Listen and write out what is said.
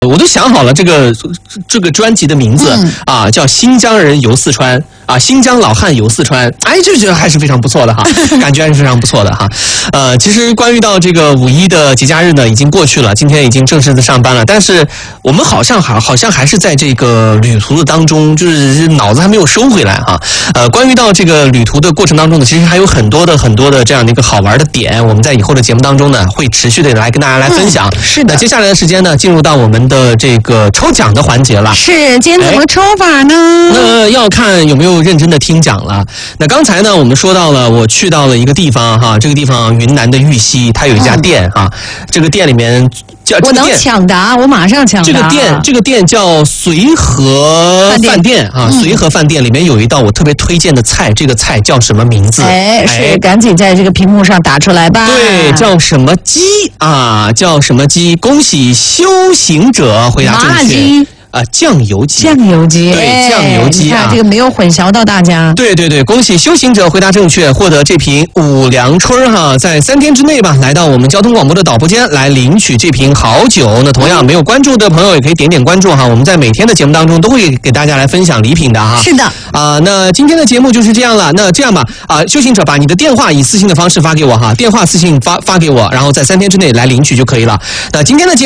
我都想好了这个专辑的名字啊，叫《新疆人游四川》啊，新疆老汉游四川，哎，这觉得还是非常不错的哈，感觉还是非常不错的哈。其实关于到这个5·1的节假日呢，已经过去了，今天已经正式的上班了，但是我们好像还是在这个旅途的当中，就是脑子还没有收回来哈。关于到这个旅途的过程当中呢，其实还有很多的这样的一个好玩的点，我们在以后的节目当中呢，会持续的来跟大家来分享。 是的。 那接下来的时间呢，进入到我们的这个抽奖的环节了。 是，今天怎么抽法呢？ 那要看有没有认真的听讲了。那刚才呢，我们说到了，我去到了一个地方哈，这个地方云南的玉溪，它有一家店啊，这个店里面我能抢答，我马上抢答。 这个店叫随和饭店啊，随和饭店里面有一道我特别推荐的菜，这个菜叫什么名字？ 是赶紧在这个屏幕上打出来吧。 对，叫什么鸡啊？叫什么鸡？恭喜修行者回答正确。酱油鸡，对，酱油鸡啊， 这个没有混淆到大家。 对，恭喜修行者回答正确，获得这瓶五粮春哈，在3天之内吧，来到我们交通广播的导播间来领取这瓶好酒。那同样没有关注的朋友也可以点关注哈，我们在每天的节目当中都会给大家来分享礼品的哈。 是的那今天的节目就是这样了。那这样吧，修行者把你的电话以私信的方式发给我哈，电话私信发给我，然后在3天之内来领取就可以了。那今天的节目